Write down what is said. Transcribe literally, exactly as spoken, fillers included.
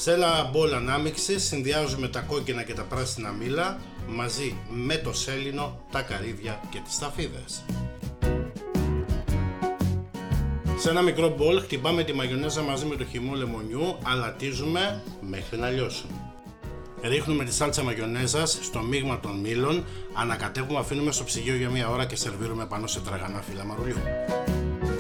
Σε ένα μπολ ανάμειξης συνδυάζουμε τα κόκκινα και τα πράσινα μήλα μαζί με το σέλινο, τα καρύδια και τις σταφίδες. Σε ένα μικρό μπολ χτυπάμε τη μαγιονέζα μαζί με το χυμό λεμονιού, αλατίζουμε μέχρι να λιώσουν. Ρίχνουμε τη σάλτσα μαγιονέζας στο μείγμα των μήλων, ανακατεύουμε, αφήνουμε στο ψυγείο για μία ώρα και σερβίρουμε πάνω σε τραγανά φύλλα μαρουλιού.